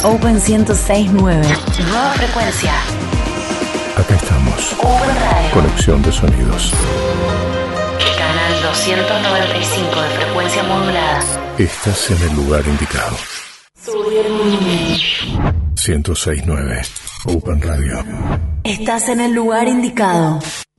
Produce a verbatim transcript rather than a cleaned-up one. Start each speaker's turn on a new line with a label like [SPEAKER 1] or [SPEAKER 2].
[SPEAKER 1] Open ciento seis punto nueve. Nueva frecuencia.
[SPEAKER 2] Acá estamos.
[SPEAKER 1] Open Radio.
[SPEAKER 2] Conexión de sonidos.
[SPEAKER 1] Canal doscientos noventa y cinco de frecuencia modulada.
[SPEAKER 2] Estás en el lugar indicado.
[SPEAKER 1] Subir volumen.
[SPEAKER 2] ciento seis punto nueve. Open Radio.
[SPEAKER 1] Estás en el lugar indicado.